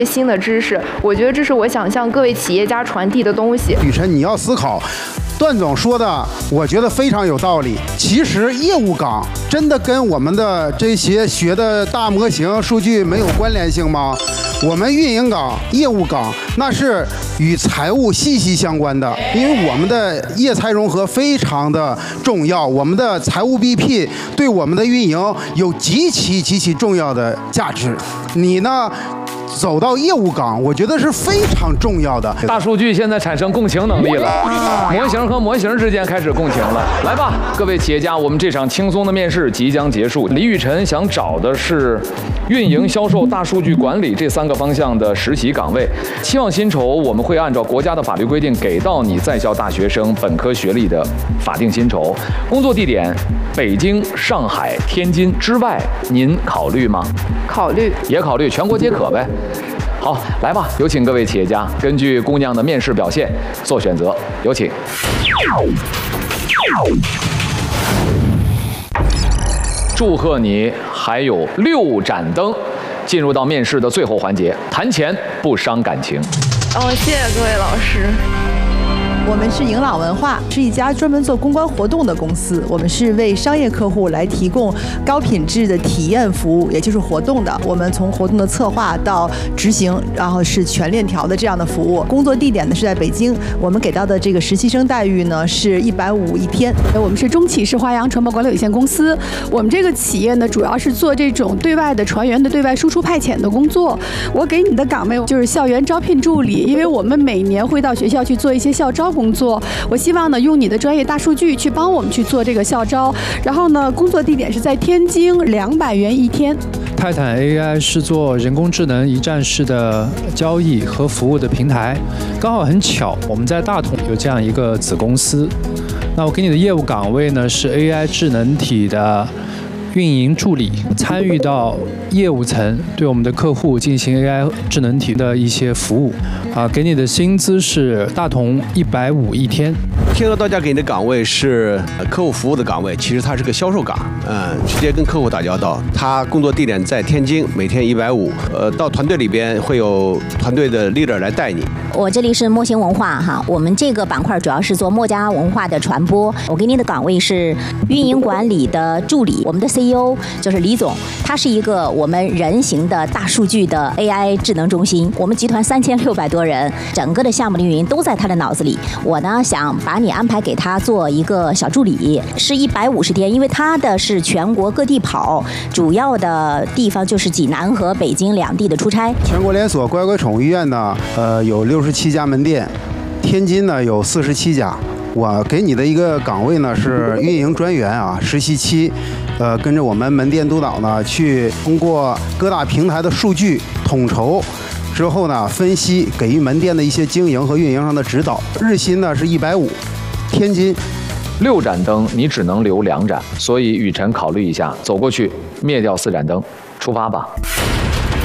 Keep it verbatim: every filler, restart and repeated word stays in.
新的知识，我觉得这是我想向各位企业家传递的东西。 雨辰，你要思考，段总说的，我觉得非常有道理。其实业务岗真的跟我们的这些学的大模型、数据没有关联性吗？我们运营岗、业务岗那是与财务息息相关的，因为我们的业财融合非常的重要，我们的财务 B P 对我们的运营有极其极其重要的价值。你呢？走到业务岗，我觉得是非常重要的。 大数据现在产生共情能力了，模型和模型之间开始共情了。来吧，各位企业家，我们这场轻松的面试即将结束。李雨辰想找的是运营、销售、大数据管理这三个方向的实习岗位。期望薪酬我们会按照国家的法律规定给到你在校大学生本科学历的法定薪酬。工作地点北京、上海、天津之外，您考虑吗？ 考虑， 也考虑，全国皆可呗。好，来吧，有请各位企业家根据姑娘的面试表现做选择，有请。祝贺你，还有六盏灯，进入到面试的最后环节，谈钱不伤感情。 哦，谢谢各位老师。 我们是迎朗文化，是一家专门做公关活动的公司。我们是为商业客户来提供高品质的体验服务，也就是活动的。我们从活动的策划到执行，然后是全链条的这样的服务。工作地点呢是在北京，我们给到的这个实习生待遇呢是一百五一天。 我们是中企世华阳传播管理有限公司，我们这个企业呢主要是做这种对外的船员的对外输出派遣的工作。我给你的岗位就是校园招聘助理，因为我们每年会到学校去做一些校招工作，我希望呢用你的专业大数据去帮我们去做这个校招，然后呢工作地点是在天津，两百元一天。 泰坦 A I 是做人工智能一站式的交易和服务的平台，刚好很巧，我们在大同有这样一个子公司。那我给你的业务岗位呢是 A I 智能体的运营助理，参与到业务层，对我们的客户进行 A I 智能体的一些服务。啊，给你的薪资是大同一百五一天。 天鹅到家给你的岗位是客户服务的岗位，其实它是个销售岗，嗯，直接跟客户打交道。他工作地点在天津，每天一百五。呃，到团队里边会有团队的 leader 来带你。 我这里是墨星文化哈，我们这个板块主要是做墨家文化的传播。我给你的岗位是运营管理的助理。我们的 C E O 就是李总，他是一个我们人形的大数据的 A I 智能中心。我们集团三千六百多人，整个的项目的运营都在他的脑子里。我呢想把你安排给他做一个小助理，是一百五十天，因为他的是全国各地跑，主要的地方就是济南和北京两地的出差。 全国连锁乖乖宠物医院呢，呃，有六十七家门店，天津呢有四十七家。我给你的一个岗位呢是运营专员啊，实习期，呃，跟着我们门店督导呢，去通过各大平台的数据统筹之后呢，分析给予门店的一些经营和运营上的指导。日薪呢是一百五，天津。 六盏灯，你只能留两盏，所以雨辰考虑一下，走过去灭掉四盏灯，出发吧。